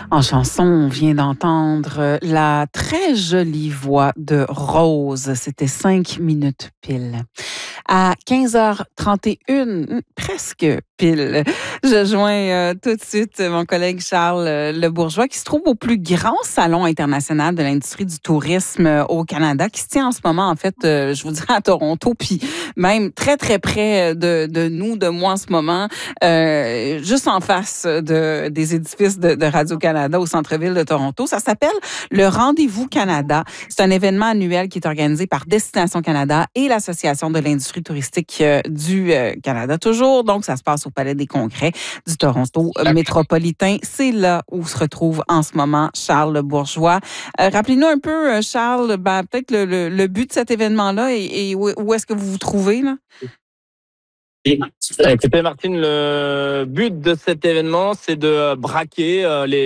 En chanson, on vient d'entendre la très jolie voix de Rose. C'était 5 minutes pile. À 15h31, presque pile, je joins tout de suite mon collègue Charles Le Bourgeois qui se trouve au plus grand salon international de l'industrie du tourisme au Canada, qui se tient en ce moment, en fait, je vous dirais à Toronto, puis même très, très près de nous, de moi en ce moment, juste en face des édifices de Radio-Canada au centre-ville de Toronto. Ça s'appelle le Rendez-vous Canada. C'est un événement annuel qui est organisé par Destination Canada et l'Association de l'industrie touristique du Canada toujours. Donc, ça se passe au Palais des Congrès du Toronto métropolitain. C'est là où se retrouve en ce moment Charles Le Bourgeois. Rappelez-nous un peu, Charles, peut-être le but de cet événement-là et où est-ce que vous vous trouvez, là? Écoutez, Martine, le but de cet événement, c'est de braquer les